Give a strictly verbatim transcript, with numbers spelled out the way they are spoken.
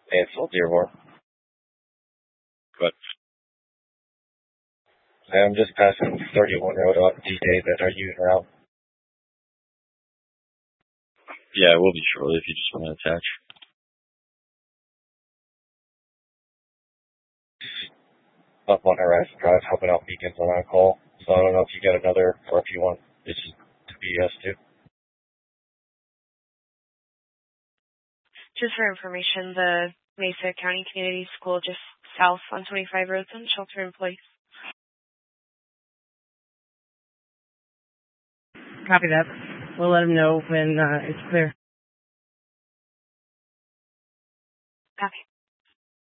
Mansfield, Dearborn. But I'm just passing thirty-one Road up D J that are you route. yeah, it will be shortly if you just want to attach. Up on Horizon Drive, helping out Beacons on that call. So I don't know if you get another, or if you want this to be yes too. Just for information, the Mesa County Community School just south on twenty-five Road and shelter in place. Copy that. We'll let them know when uh, it's clear. Copy.